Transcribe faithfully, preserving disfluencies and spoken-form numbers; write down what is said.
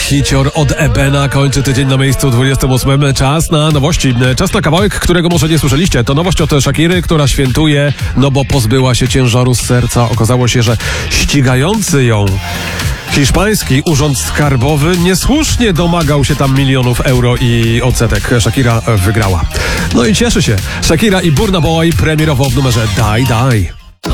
Hicior od Ebena kończy tydzień na miejscu dwudziestym ósmym. Czas na nowości. Czas na kawałek, którego może nie słyszeliście. To nowość od Shakiry, która świętuje, no bo pozbyła się ciężaru z serca. Okazało się, że ścigający ją hiszpański urząd skarbowy niesłusznie domagał się tam milionów euro i odsetek. Shakira wygrała. No i cieszy się. Shakira i Burna Boy premierowo w numerze Die Die.